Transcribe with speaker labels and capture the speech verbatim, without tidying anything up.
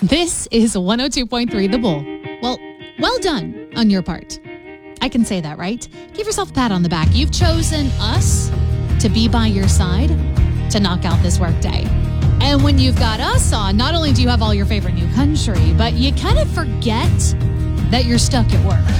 Speaker 1: This is one oh two point three The Bull. Well, well done on your part. I can say that, right? Give yourself a pat on the back. You've chosen us to be by your side to knock out this workday. And when you've got us on, not only do you have all your favorite new country, but you kind of forget that you're stuck at work.